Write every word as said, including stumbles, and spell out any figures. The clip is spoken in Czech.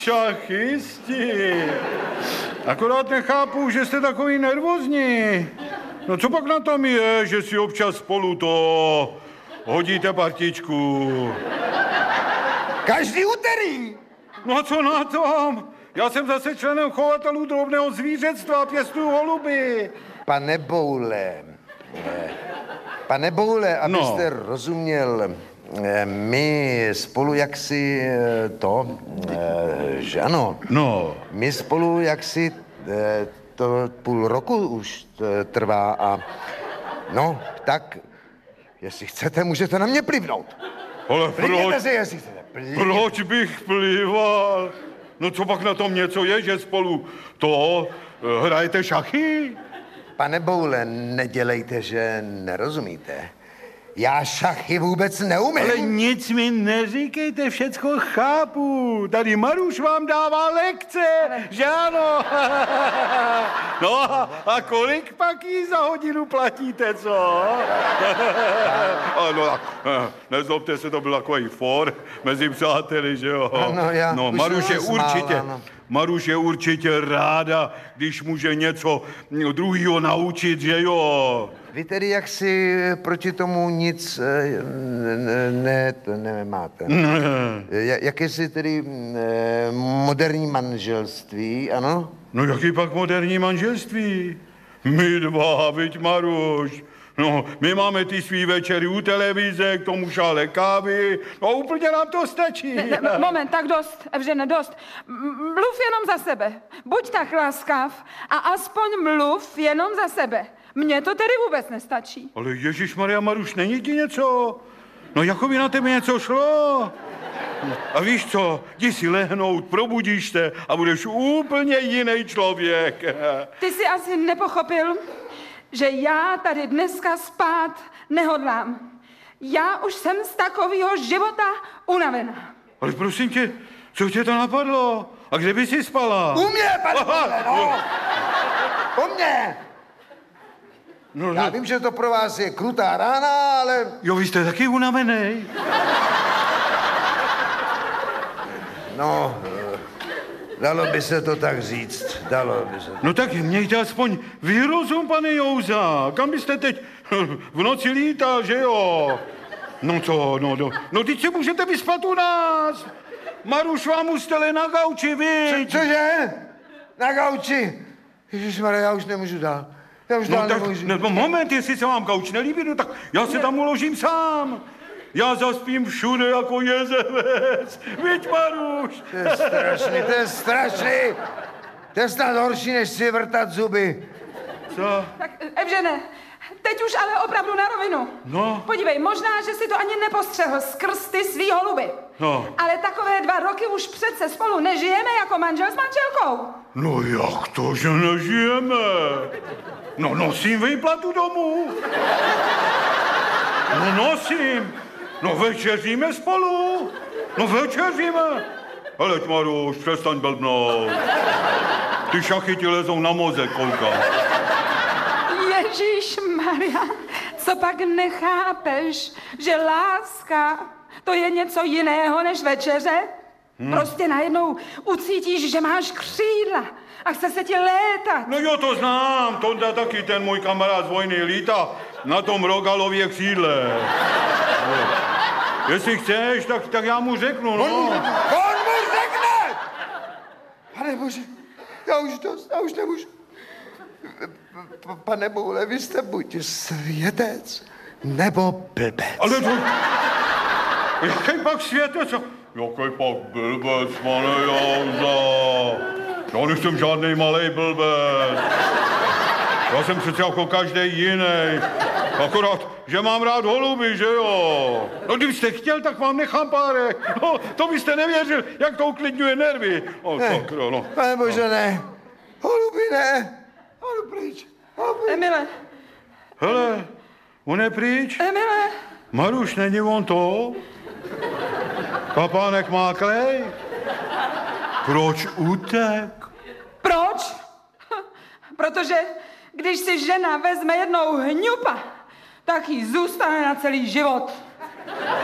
Šachisti. Akorát nechápu, že jste takový nervózní. No co pak na tom je, že si občas spolu to hodíte partičku? Každý úterý. No a co na tom? Já jsem zase členem chovatelů drobného zvířectva a pěstuju holuby. Pane Boule, eh, pane Boule, abyste no. rozuměl, eh, my spolu jaksi eh, to, eh, že ano, no. my spolu jaksi eh, to půl roku už trvá a no, tak, jestli chcete, můžete na mě plivnout. Ale proč? Si, jestli chcete. Plivněte. Proč bych plival? No co pak na tom něco je, že spolu to hrajete šachy? Pane Boule, nedělejte, že nerozumíte. Já šachy vůbec neumím. Ale nic mi neříkejte, všecko chápu. Tady Maruš vám dává lekce, že ano? No a kolik pak jí za hodinu platíte, co? No tak, nezlobte se, to byl takový for mezi přáteli, že jo? Ano, já no, Maruš je určitě, ano. Maruš je určitě ráda, když může něco druhýho naučit, že jo? Vy tedy jaksi proti tomu nic ne, ne, to nemáte. Ne. Jakési tedy moderní manželství, ano? No jaký pak moderní manželství? My dva, viď Maruš. No, my máme ty svý večery u televize, k tomu šále kávy. No úplně nám to stačí. Ne, ne, moment, tak dost, Evžene, dost. Mluv jenom za sebe. Buď tak láskav a aspoň mluv jenom za sebe. Mně to tedy vůbec nestačí. Ale Ježišmarja, Maruš, není ti něco? No jako by na tebe něco šlo. A víš co, jdi si lehnout, probudíš se a budeš úplně jiný člověk. Ty jsi asi nepochopil, že já tady dneska spát nehodlám. Já už jsem z takového života unavená. Ale prosím tě, co tě to napadlo? A kde by si spala? U mě, pane Boule, no! U mě! No, Já no. vím, že to pro vás je krutá rána, ale... Jo, vy jste taky unavený. No, dalo by se to tak říct, dalo by se to. No tak mějte aspoň výrozum, pane Jouza. Kam byste teď v noci lítal, že jo? No co, no, no, no teď se můžete vyspat u nás. Maruš vám ustele na gauči, viď? Co, cože? Na gauči? Ježišmarja, já už nemůžu dál. Já už No dál tak, nemůžu. no, moment, jestli se vám gauč nelíbí, no tak já se tam uložím sám. Já zaspím všude jako jezevec. Viď, Maruš? To je strašný, to je strašný. To je snad horší, než si vrtat zuby. Co? Tak, Evžene, teď už ale opravdu na rovinu. No. Podívej, možná, že si to ani nepostřehl skrz ty svý holuby. No. Ale takové dva roky už přece spolu nežijeme jako manžel s manželkou. No jak to, že nežijeme? No nosím výplatu domů. No nosím. No večeříme spolu. No večeříme. Heleď, Maruš, přestaň blbnout. Ty šachy ti lezou na mozek, koukám. Ježíšmarja, co pak nechápeš, že láska to je něco jiného než večeře? Hmm. Prostě najednou ucítíš, že máš křídla a chce se ti létat. No jo, to znám. Tonda taky ten můj kamarád z vojny lítá na tom Rogalově křídle. No. Jestli chceš, tak, tak já mu řeknu, no. On mu, on mu řekne! Pane Bože, já už dost, já už nemůžu. P- Pane Boule, vy jste buď světec, nebo blbec. Ale to... Jaký pak světec? Jaký pak blbec, pane Jouza? Já nejsem žádnej malej blbec. Já jsem přece jako každej jiný. Akorát, že mám rád holuby, že jo? No kdybyste chtěl, tak vám nechám párek. No, to byste nevěřil, jak to uklidňuje nervy. O, Ne, sakra, no. Pane Bože, ne. Holuby ne. Holuby pryč. Holuby. Emile, Hele, on je pryč. Emile. Maruš, není on to? Kapánek má klej? Proč utek? Proč? Protože když si žena vezme jednou hňupa, tak jí zůstane na celý život.